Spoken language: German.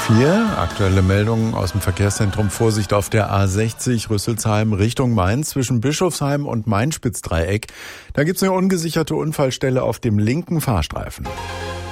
4. Aktuelle Meldungen aus dem Verkehrszentrum. Vorsicht auf der A60 Rüsselsheim Richtung Mainz zwischen Bischofsheim und Main-Spitzdreieck. Da gibt's eine ungesicherte Unfallstelle auf dem linken Fahrstreifen.